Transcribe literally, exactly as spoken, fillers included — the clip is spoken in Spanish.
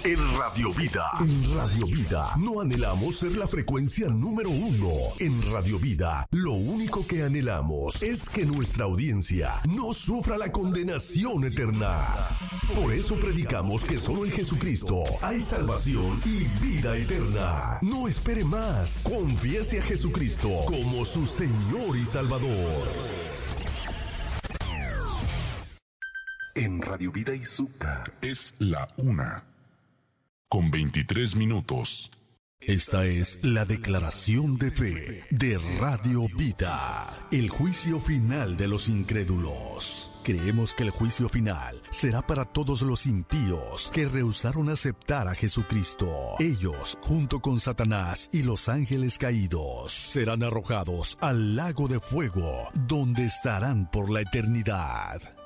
en Radio Vida. En Radio Vida no anhelamos ser la frecuencia número uno. En Radio Vida lo único que anhelamos es que nuestra audiencia no sufra la condenación eterna. Por eso predicamos que solo en Jesucristo hay salvación y vida eterna. No espere más. Confiese a Jesucristo como su Señor y Salvador. En Radio Vida y Izúcar es la una con veintitrés minutos. Esta es la declaración de fe de Radio Vida, el juicio final de los incrédulos. Creemos que el juicio final será para todos los impíos que rehusaron aceptar a Jesucristo. Ellos, junto con Satanás y los ángeles caídos, serán arrojados al lago de fuego, donde estarán por la eternidad.